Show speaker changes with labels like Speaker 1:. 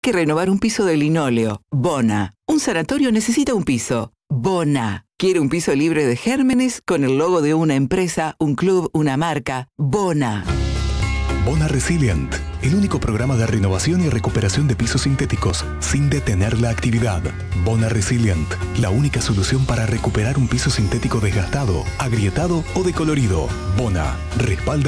Speaker 1: que renovar un piso de linóleo. Bona. Un sanatorio necesita un piso. Bona. ¿Quiere un piso libre de gérmenes con el logo de una empresa, un club, una marca? Bona.
Speaker 2: Bona Resilient, el único programa de renovación y recuperación de pisos sintéticos sin detener la actividad. Bona Resilient, la única solución para recuperar un piso sintético desgastado, agrietado o decolorido. Bona respalda